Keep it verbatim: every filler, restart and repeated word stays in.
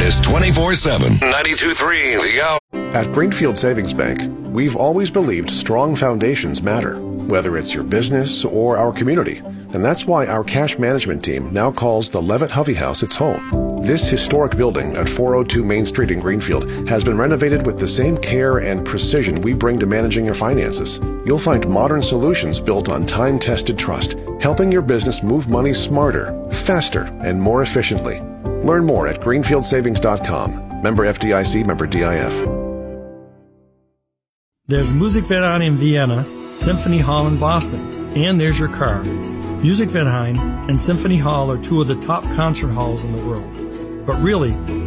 is twenty-four seven, ninety-two point three The Hour. At Greenfield Savings Bank, we've always believed strong foundations matter, whether it's your business or our community. And that's why our cash management team now calls the Levitt Hovey House its home. This historic building at four oh two Main Street in Greenfield has been renovated with the same care and precision we bring to managing your finances. You'll find modern solutions built on time-tested trust, helping your business move money smarter, faster, and more efficiently. Learn more at greenfield savings dot com. Member F D I C, member D I F. There's Musikverein in Vienna, Symphony Hall in Boston, and there's your car. Musikverein and Symphony Hall are two of the top concert halls in the world. But really,